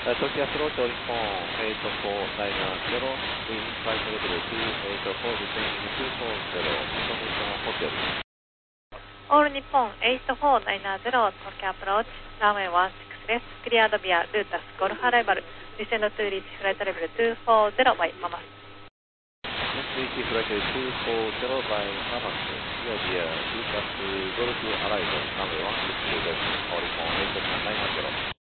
Tokyo approach Oricon 8490, wind flight level 284, descending 240, information hotel. All Nippon 8490 Tokyo approach, runway 16 です。Cleared via Lotus Golf Arrival, descend to reach flight level 240 by Mamas. Reach flight level 240 by Mamas, cleared via Lotus Golf Arrival, runway 16 です。Oricon 8490.